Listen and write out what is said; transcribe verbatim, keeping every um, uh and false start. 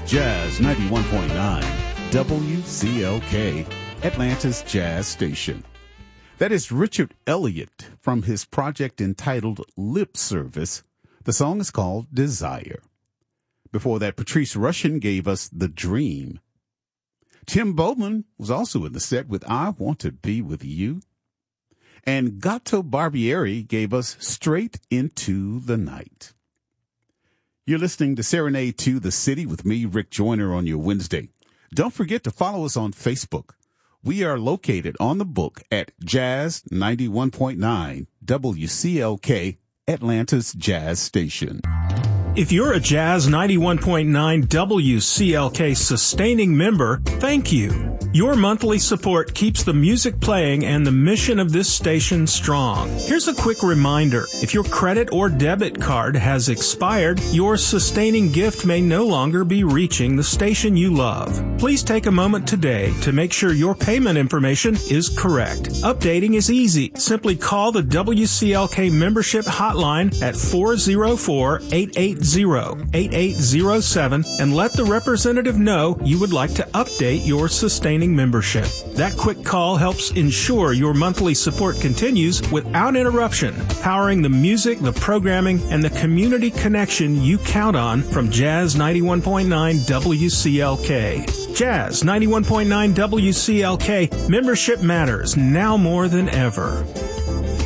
Jazz ninety-one point nine, W C L K, Atlanta's Jazz Station. That is Richard Elliott from his project entitled Lip Service. The song is called Desire. Before that, Patrice Rushen gave us The Dream. Tim Bowman was also in the set with I Want to Be With You. And Gato Barbieri gave us Straight Into the Night. You're listening to Serenade to the City with me, Rick Joyner, on your Wednesday. Don't forget to follow us on Facebook. We are located on the book at Jazz ninety-one point nine, W C L K, Atlanta's Jazz Station. If you're a Jazz ninety-one point nine W C L K sustaining member, thank you. Your monthly support keeps the music playing and the mission of this station strong. Here's a quick reminder. If your credit or debit card has expired, your sustaining gift may no longer be reaching the station you love. Please take a moment today to make sure your payment information is correct. Updating is easy. Simply call the W C L K membership hotline at four oh four, eight eight zero, eight eight zero seven and let the representative know you would like to update your sustaining membership. That quick call helps ensure your monthly support continues without interruption, powering the music, the programming, and the community connection you count on from Jazz ninety-one point nine W C L K. Jazz ninety-one point nine W C L K, membership matters now more than ever.